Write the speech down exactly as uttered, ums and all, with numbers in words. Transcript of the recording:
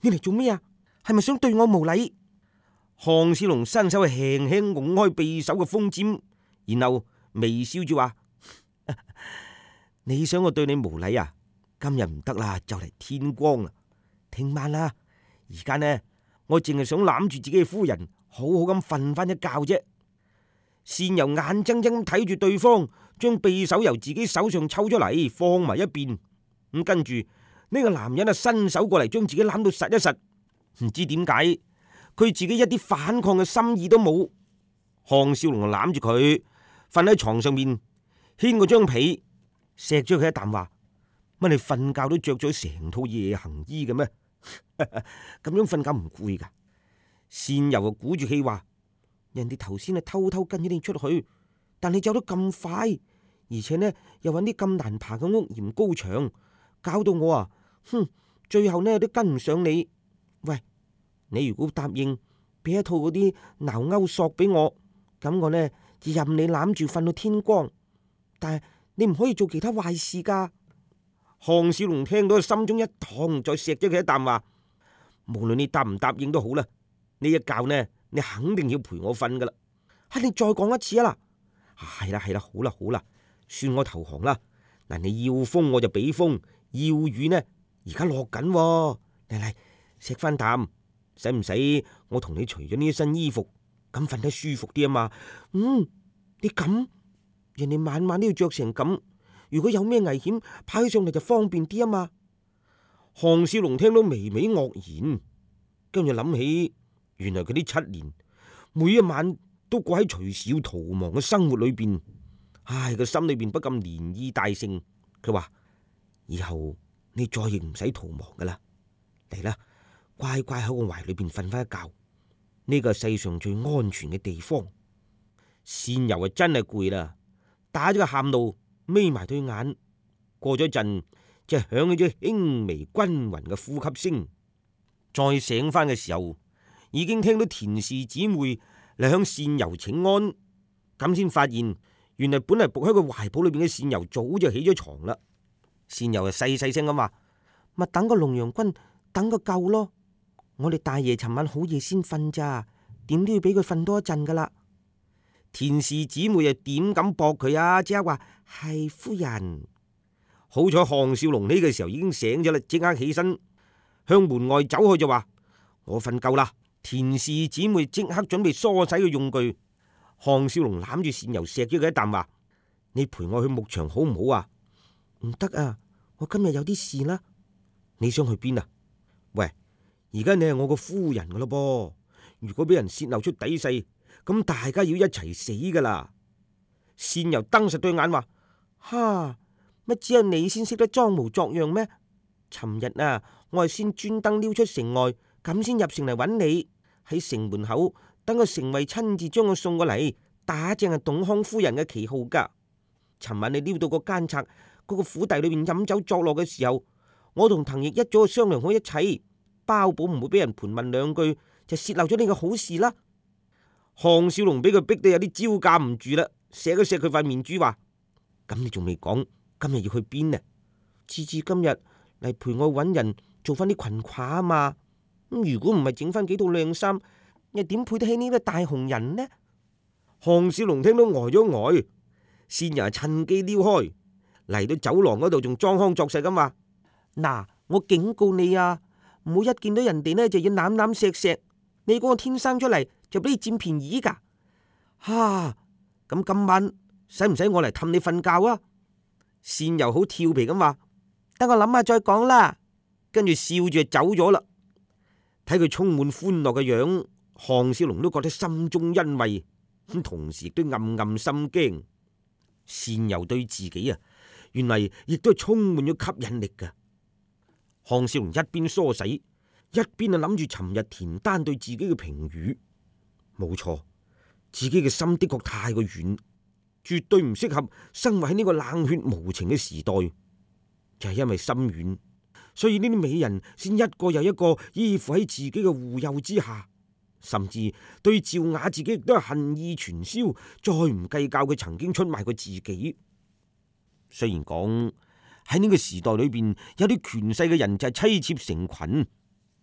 你嚟做咩啊？係咪想對我無禮？項少龍伸手輕輕拱開匕首嘅鋒尖，然後微笑住話：你想我對你無禮啊？今日唔得啦，就嚟天光啦，聽晚啦。而家呢，我淨係想攬住自己嘅夫人，好好咁瞓翻一覺啫。善由眼睜睜睇住對方將匕首由自己手上抽出嚟，放埋一邊。咁跟住呢個男人啊，伸手過嚟將自己攬到實一實，唔知點解佢自己一啲反抗嘅心意都冇。項少龍攬住佢瞓喺床上面，掀過張被，錫咗佢一啖，話：乜你瞓覺都着咗成套夜行衣嘅咩？咁樣瞓覺唔攰噶？善由啊鼓住氣話：人哋頭先係偷偷跟咗你出去，但你走得咁快，而且呢又揾啲咁難爬嘅屋檐高牆，搞到我啊，哼，最後呢都跟唔上你。喂，你如果答應俾一套嗰啲撓鈎索俾我，咁我呢就任你攬住瞓到天光，但係你唔可以做其他壞事噶。項少龍聽到心中一痛，再錫咗佢一啖，話：無論你答唔答應都好啦，呢一覺呢你肯定要陪我瞓噶啦。吓，你再講一次啊啦，係啦係啦，好啦好啦，算我投降啦。嗱，你要風我就俾風，要雨呢而家落緊，嚟嚟錫翻啖，使唔使我同你除咗呢一身衣服，咁瞓得舒服啲啊嘛？嗯，你咁人哋晚晚都要着成咁，如果有咩危險跑起上嚟就方便啲啊嘛。項少龍聽到微微愕然，跟住諗起原來佢呢七年每一晚都過喺隨時要逃亡嘅生活裏邊，唉，個心裏邊不禁漣漪大盛。佢話：以後你再亦唔使逃亡噶啦，嚟啦，乖乖喺我懷裏邊瞓翻一覺，呢個世上最安全嘅地方。善由啊真係攰啦，打咗個喊路，眯埋對眼。過咗陣，就響起咗輕微均匀嘅呼吸聲。再醒翻嘅時候，已經聽到田氏姊妹嚟向善由請安，咁先發現原來本嚟伏喺佢懷抱裏邊嘅善由早就起咗床啦。善由就細細聲咁話：咪等個龍陽君等個夠咯，我哋大爺尋晚好夜先瞓咋，點都要俾佢瞓多一陣噶啦。田氏姊妹又點敢駁佢啊？即刻話：係夫人。好彩項少龍呢個時候已經醒咗啦，即刻起身向門外走去，就話：我瞓夠啦。田氏姊妹即刻準備梳洗嘅用具。項少龍攬住善由錫咗佢一啖，話：你陪我去牧場好唔好啊？唔得啊，我今日有啲事啦。你想去邊啊？喂，而家你係我個夫人噶咯噃，如果俾人洩漏出底細，咁大家要一齊死噶啦。善由瞪實對眼話：哈，乜只有你先識得裝模作樣咩？尋日啊，我係先專登溜出城外，咁先入城嚟揾你，喺城門口等個城尉親自將我送過嚟，打正係董康夫人嘅旗號噶。尋晚你溜到個奸賊嗰個府邸裏邊飲酒作樂嘅時候，我同滕毅一早就商量好一切，包保唔會俾人盤問兩句就洩漏咗呢個好事啦。項少龍俾佢逼到有啲招架唔住啦，錫一錫佢塊面珠，話：咁你仲未講今日要去邊呢？次次今日嚟陪我揾人做翻啲裙褂啊嘛。咁如果唔係整翻幾套靚衫，又點配得起呢個大紅人呢？項少龍聽到呆咗呆，善由趁機撩開嚟到走廊嗰度，仲裝腔作勢咁話：嗱，我警告你啊，唔好一見到人哋呢就要攬攬錫錫，你估我天生出嚟就俾你佔便宜噶？哈，咁今晚使唔使我嚟氹你瞓覺啊？善由好調皮咁話：等我諗下再講啦。跟住笑住就走咗啦。睇佢充滿歡樂嘅樣，項少龍都覺得心中欣慰，咁同時亦都暗暗心驚。善由對自己啊，原嚟亦都係充滿咗吸引力噶。項少龍一邊梳洗，一邊啊諗住尋日田丹對自己嘅評語。冇錯，自己嘅心的確太過軟，絕對唔適合生活喺呢個冷血無情嘅時代。就係因為心軟，所以呢啲美人先一個又一個依附喺自己嘅護佑之下，甚至對趙雅自己亦都係恨意全消，再唔計較佢曾經出賣過自己。雖然講喺呢個時代裏邊，有啲權勢嘅人就係妻妾成群，